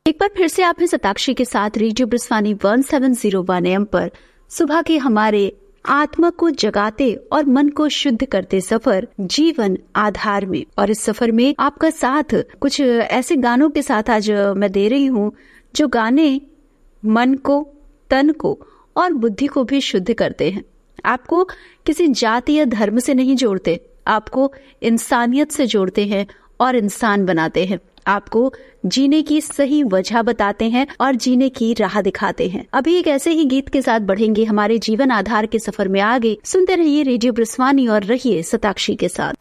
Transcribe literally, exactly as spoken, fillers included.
एक बार फिर से आप हैं शताक्षी के साथ radio ब्रजवानी one seven zero one M पर सुबह के हमारे आत्मा को जगाते और मन को शुद्ध करते सफर जीवन आधार में। और इस सफर में आपका साथ कुछ ऐसे गानों के साथ आज मैं दे रही हूँ जो गाने मन को, तन को और बुद्धि को भी शुद्ध करते हैं। आपको किसी जाति या धर्म से नहीं जोड़ते, आपको इंसानियत से जोड़ते हैं और इंसान बनाते हैं। आपको जीने की सही वजह बताते हैं और जीने की राह दिखाते हैं। अभी एक ऐसे ही गीत के साथ बढ़ेंगे हमारे जीवन आधार के सफर में आगे। सुनते रहिए रेडियो ब्रजवानी और रहिए शताक्षी के साथ।